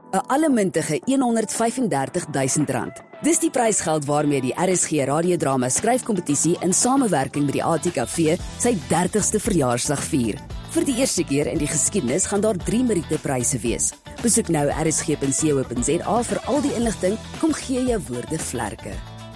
'n allemintige R135.000. Dis die prysgeld waarmee die RSG radiodrama skryfkompetisie in samewerking met die ATKV sy 30ste verjaarsdag vier. Vir die eerste keer in die geskiedenis gaan daar 3 Meriete-pryse wees. Besoek nou rsg.co.za vir al die inligting. Kom gee jou woorde vlerke.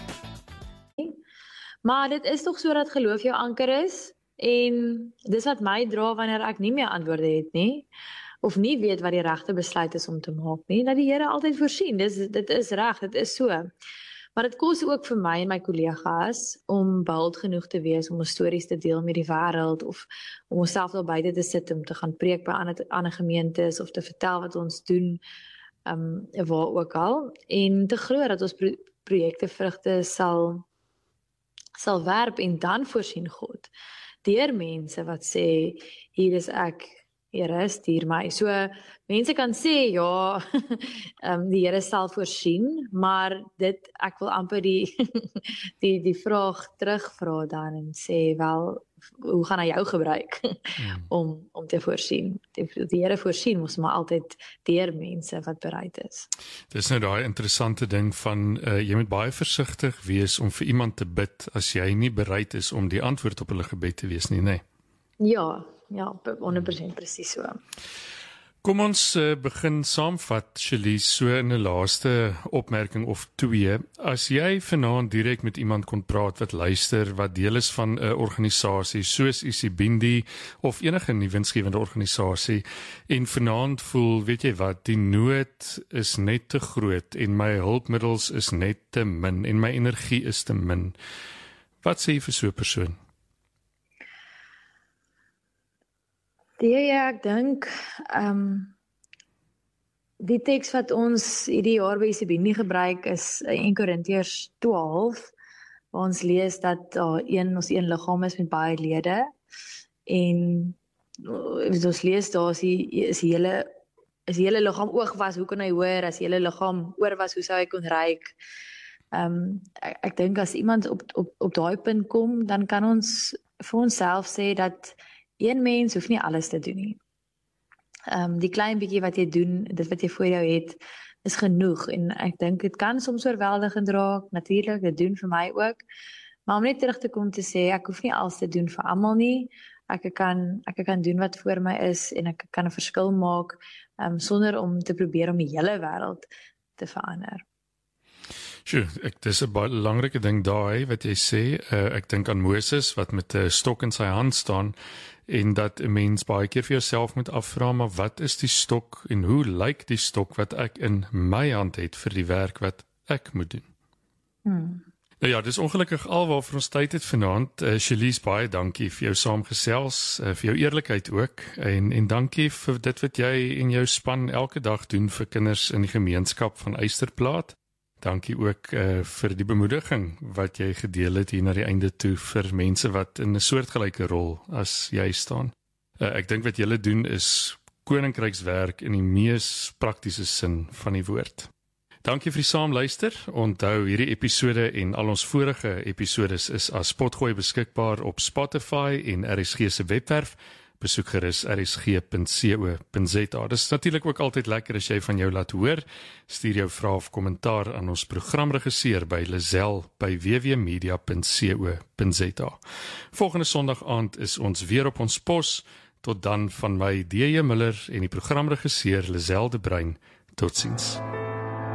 Maar dit is toch so dat geloof jou anker is, en dis wat my dra wanneer ek nie meer antwoorde het nie, of nie weet wat die regte besluit is om te maak nie, dat die Here altyd voorsien. Dit is reg, dit is so. Maar dit kos ook vir my en my kollegas om bold genoeg te wees om ons stories te deel met die wêreld, of om onsself daar buite te sit om te gaan preek by ander gemeentes, of te vertel wat ons doen, waar ook al, en te glo dat ons projekte vrugte sal werp, en dan voorsien God deur mense wat sê, hier is ek, Here, stuur my. So, mense kan sê, ja, die Here sal voorsien, maar ek wil amper die vraag terugvra dan en sê, wel, hoe gaan hy jou gebruik om te voorsien? Die Here voorsien moes maar altyd deur mense wat bereid is. Dis nou daai interessante ding van, jy moet baie versigtig wees om vir iemand te bid, as jy nie bereid is om die antwoord op hulle gebed te wees nie, nee. Ja, 100% presies so. Kom ons begin saamvat, Shalise, so in 'n laaste opmerking of 2. As jy vanaand direk met iemand kon praat wat luister, wat deel is van 'n organisasie soos Isibindi of enige nuwensgewende organisasie, en vanaand voel, weet jy wat, die nood is net te groot en my hulpmiddels is net te min en my energie is te min. Wat sê jy vir so 'n persoon? Ja, ek dink, die teks wat ons hierdie jaar by Isibindi gebruik is 1 Korintiërs 12, waar ons lees dat ons een liggaam is met baie lede, en ons lees daar is die hele liggaam oog was, hoe kan hy hoor, as die hele liggaam oor was, hoe sou hy kon ruik? Ek dink as iemand op daai punt kom, dan kan ons vir onsself sê dat een mens hoef nie alles te doen nie. Die klein bietjie wat jy doen, dit wat jy voor jou het, is genoeg, en ek dink dit kan soms oorweldigend raak, natuurlik, dit doen vir my ook, maar om net terug te kom te sê, ek hoef nie alles te doen vir almal nie, ek kan doen wat voor my is, en ek kan 'n verskil maak, sonder om te probeer om die hele wêreld te verander. Sjoe, dis 'n belangrike ding daai wat jy sê. Ek dink aan Moses wat met 'n stok in sy hand staan, en dat 'n mens baie keer vir jouself moet afvra, maar wat is die stok en hoe lyk die stok wat ek in my hand het vir die werk wat ek moet doen? Nou ja, dis ongelukkig al waarvoor ons tyd het vanaand. Shalise, baie dankie vir jou saamgesels, vir jou eerlikheid ook, en dankie vir dit wat jy en jou span elke dag doen vir kinders in die gemeenskap van Eysterplaat. Dankie ook vir die bemoediging wat jy gedeel het hier na die einde toe vir mense wat in 'n soortgelyke rol as jy staan. Ek dink wat julle doen is koninkrykswerk in die mees praktiese sin van die woord. Dankie vir die saamluister. Onthou, hierdie episode en al ons vorige episodes is as potgooi beskikbaar op Spotify en RSG se webwerf. Besoek gerus rsg.co.za. Dis natuurlik ook altyd lekker as jy van jou laat hoor. Stuur jou vrae of kommentaar aan ons programregisseur by lazel@wwmedia.co.za. Volgende Sondag aand is ons weer op ons pos. Tot dan van my, DJ Miller, en die programregisseur Lazel de Bruin. Totsiens.